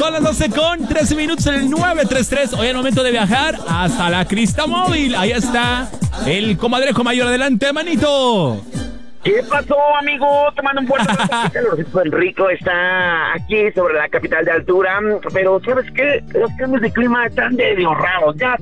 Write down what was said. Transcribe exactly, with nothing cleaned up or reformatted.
Son las doce con trece minutos en el nueve tres tres. Hoy es el momento de viajar hasta la Crista Móvil. Ahí está el comadrejo mayor. Adelante, manito. ¿Qué pasó, amigo? Te mando un fuerte abrazo. El calorcito rico está aquí sobre la capital de altura, pero ¿sabes qué? Los cambios de clima están medio raros. Ya